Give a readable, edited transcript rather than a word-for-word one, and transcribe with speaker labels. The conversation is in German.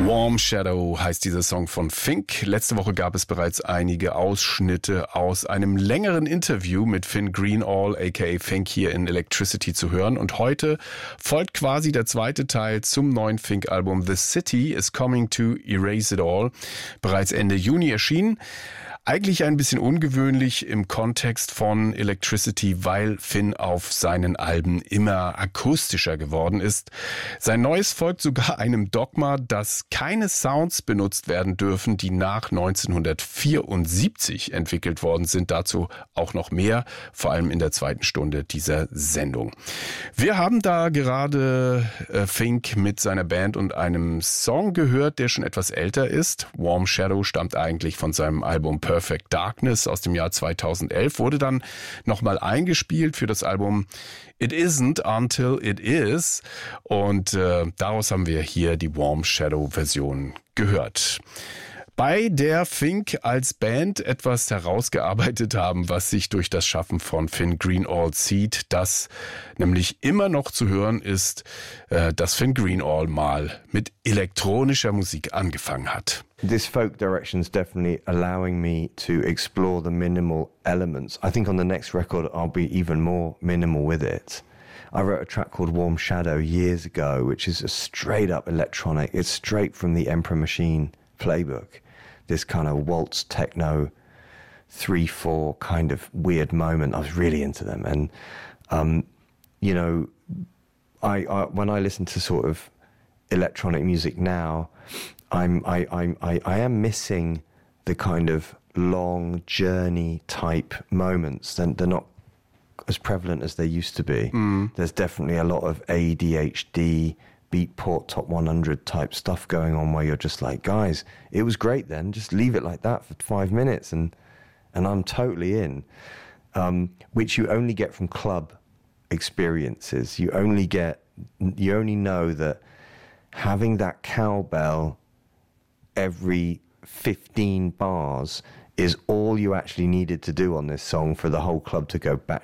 Speaker 1: Warm Shadow heißt dieser Song von Fink. Letzte Woche gab es bereits einige Ausschnitte aus einem längeren Interview mit Finn Greenall, aka Fink, hier in Electricity zu hören. Und heute folgt quasi der zweite Teil zum neuen Fink-Album The City is Coming to Erase It All. Bereits Ende Juni erschienen. Eigentlich ein bisschen ungewöhnlich im Kontext von Electricity, weil Finn auf seinen Alben immer akustischer geworden ist. Sein neues folgt sogar einem Dogma, dass keine Sounds benutzt werden dürfen, die nach 1974 entwickelt worden sind. Dazu auch noch mehr, vor allem in der zweiten Stunde dieser Sendung. Wir haben da gerade Fink mit seiner Band und einem Song gehört, der schon etwas älter ist. Warm Shadow stammt eigentlich von seinem Album Perfect Darkness aus dem Jahr 2011, wurde dann nochmal eingespielt für das Album It Isn't Until It Is und daraus haben wir hier die Warm Shadow Version gehört. Bei der Fink als Band etwas herausgearbeitet haben, was sich durch das Schaffen von Finn Greenall zieht, das nämlich immer noch zu hören ist, dass Finn Greenall mal mit elektronischer Musik angefangen hat.
Speaker 2: This folk direction is definitely allowing me to explore the minimal elements. I think on the next record I'll be even more minimal with it. I wrote a track called Warm Shadow years ago, which is a straight up electronic. It's straight from the Emperor Machine playbook. This kind of waltz techno 3/4 kind of weird moment. I was really into them, and you know, I when I listen to sort of electronic music now, I am missing the kind of long journey type moments. They're not as prevalent as they used to be. There's definitely a lot of ADHD, Beatport Top 100 type stuff going on where you're just like, guys, it was great then, just leave it like that for 5 minutes and I'm totally in, which you only get from club experiences. You only know that having that cowbell every 15 bars is all you actually needed to do on this song for the whole club to go batshit